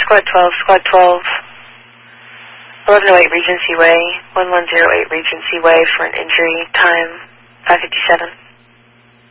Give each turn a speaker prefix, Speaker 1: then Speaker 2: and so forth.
Speaker 1: Squad 12, Squad 12. 1108 Regency Way, 1108 Regency Way for an injury, time 5:57.